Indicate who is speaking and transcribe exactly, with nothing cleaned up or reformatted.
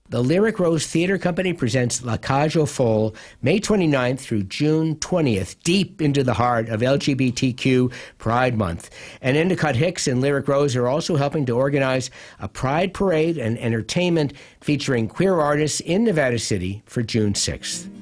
Speaker 1: The Lyric Rose Theatre Company presents La Cage aux Folles, May twenty-ninth through June twentieth, deep into the heart of L G B T Q Pride Month. And Endicott Hicks and Lyric Rose are also helping to organize a Pride Parade and entertainment featuring queer artists in Nevada City for June sixth.